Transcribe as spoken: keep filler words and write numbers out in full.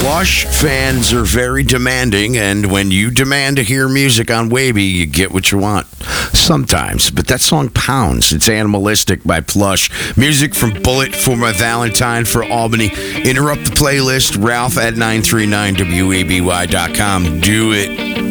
Plush fans are very demanding, and when you demand to hear music on Wavy, you get what you want. Sometimes, but that song pounds. It's Animalistic by Plush. Music from Bullet for My Valentine for Albany. Interrupt the playlist, Ralph at nine three nine W A B Y dot com. Do it.